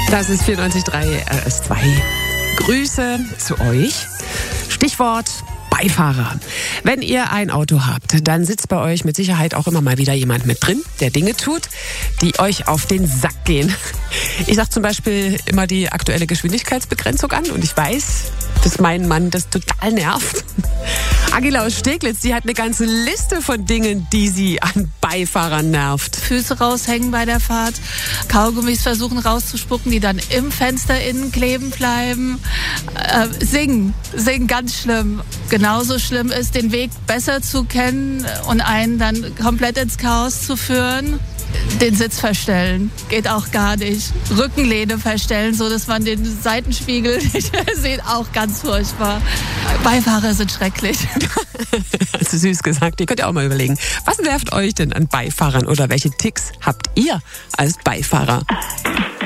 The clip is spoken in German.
Das ist 94.3 RS2. Grüße zu euch. Stichwort Beifahrer. Wenn ihr ein Auto habt, dann sitzt bei euch mit Sicherheit auch immer mal wieder jemand mit drin, der Dinge tut, die euch auf den Sack gehen. Ich sage zum Beispiel immer die aktuelle Geschwindigkeitsbegrenzung an und ich weiß, dass mein Mann das total nervt. Agila aus Steglitz, die hat eine ganze Liste von Dingen, die sie an Beifahrern nervt. Füße raushängen bei der Fahrt, Kaugummis versuchen rauszuspucken, die dann im Fenster innen kleben bleiben. Singen ganz schlimm. Genauso schlimm ist, den Weg besser zu kennen und einen dann komplett ins Chaos zu führen. Den Sitz verstellen, geht auch gar nicht. Rückenlehne verstellen, so dass man den Seitenspiegel nicht sieht, auch ganz furchtbar. Beifahrer sind schrecklich. Hast du süß gesagt. Ihr könnt ja auch mal überlegen, was nervt euch denn an Beifahrern oder welche Ticks habt ihr als Beifahrer?